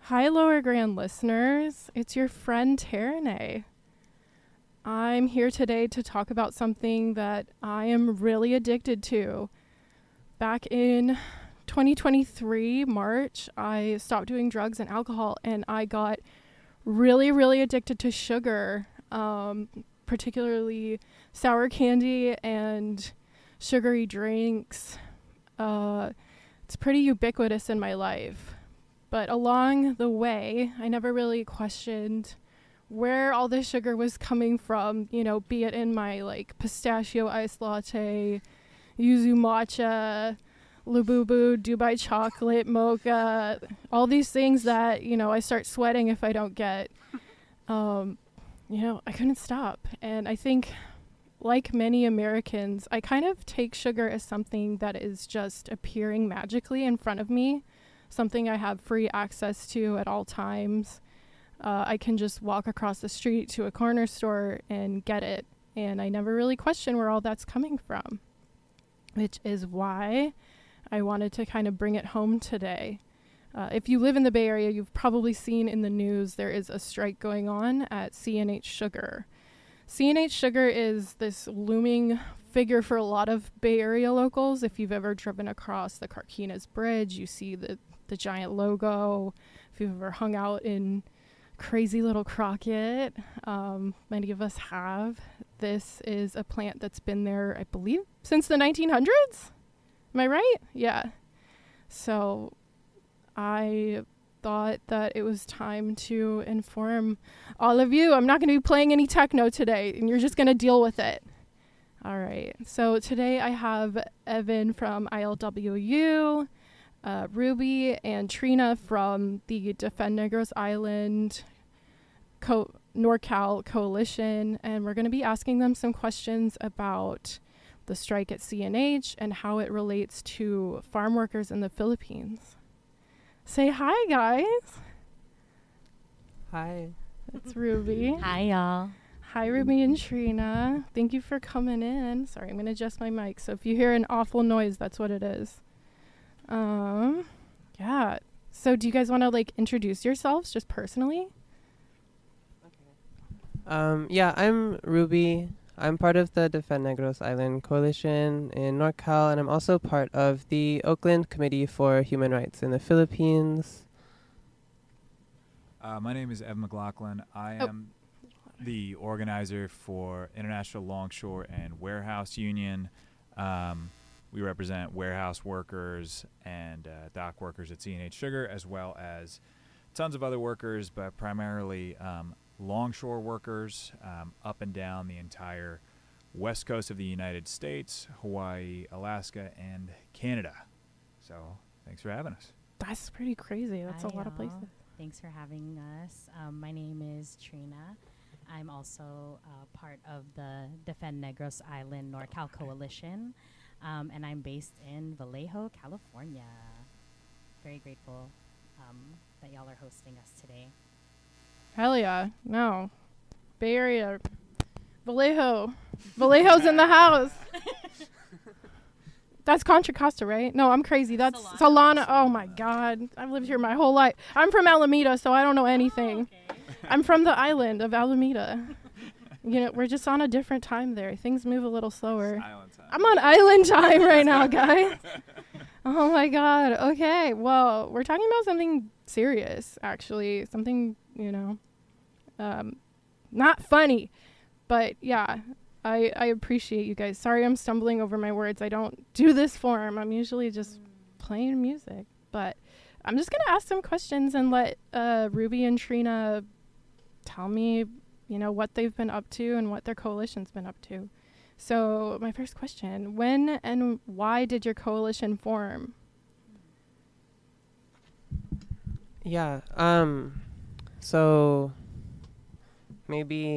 Hi, Lower Grand listeners. It's your friend Taranae. I'm here today to talk about something that I am really addicted to. Back in 2023, March, I stopped doing drugs and alcohol, and I got really, really addicted to sugar, particularly sour candy and sugary drinks. It's pretty ubiquitous in my life. But along the way, I never really questioned where all this sugar was coming from, be it in my pistachio iced latte, yuzu matcha, Labubu, Dubai chocolate, mocha, all these things that, I start sweating if I don't get. I couldn't stop. And I think, like many Americans, I kind of take sugar as something that is just appearing magically in front of me. Something I have free access to at all times. I can just walk across the street to a corner store and get it. And I never really question where all that's coming from, which is why I wanted to kind of bring it home today. If you live in the Bay Area, you've probably seen in the news there is a strike going on at C&H Sugar. C&H Sugar is this looming figure for a lot of Bay Area locals. If you've ever driven across the Carquinez Bridge, you see the giant logo. If you've ever hung out in crazy little Crockett, many of us have. This is a plant that's been there, I believe, since the 1900s. Am I right? Yeah. So I thought that it was time to inform all of you. I'm not going to be playing any techno today, and you're just going to deal with it. All right. So today I have Evan from ILWU, Ruby and Trina from the Defend Negros Island NorCal Coalition, and we're going to be asking them some questions about the strike at C&H and how it relates to farm workers in the Philippines. Say hi, guys. Hi. That's Ruby. Hi, y'all. Hi, Ruby and Trina. Thank you for coming in. Sorry, I'm going to adjust my mic. So if you hear an awful noise, that's what it is. Yeah. So do you guys want to introduce yourselves just personally? Yeah, I'm Ruby. I'm part of the Defend Negros Island Coalition in NorCal, and I'm also part of the Oakland Committee for Human Rights in the Philippines. My name is Evan McLaughlin. I am the organizer for International Longshore and Warehouse Union. We represent warehouse workers and dock workers at C&H Sugar, as well as tons of other workers, but primarily longshore workers up and down the entire west coast of the United States, Hawaii, Alaska, and Canada. So thanks for having us. That's pretty crazy. That's Hi, a lot of y'all. places. Thanks for having us. My name is Trina. I'm also part of the Defend Negros Island NorCal Coalition, and I'm based in Vallejo, California. Very grateful that y'all are hosting us today. Hell yeah. No. Bay Area. Vallejo. Vallejo's in the house. That's Contra Costa, right? No, I'm crazy. That's Solana. Oh, my God. I've lived here my whole life. I'm from Alameda, so I don't know anything. Oh, okay. I'm from the island of Alameda. We're just on a different time there. Things move a little slower. Island time. I'm on island time right now, guys. Oh, my God. Okay. Well, we're talking about something serious, actually. Something, not funny. But, yeah, I appreciate you guys. Sorry I'm stumbling over my words. I don't do this form. I'm usually just playing music. But I'm just going to ask some questions and let Ruby and Trina tell me, what they've been up to and what their coalition's been up to. So my first question, when and why did your coalition form? Yeah, so maybe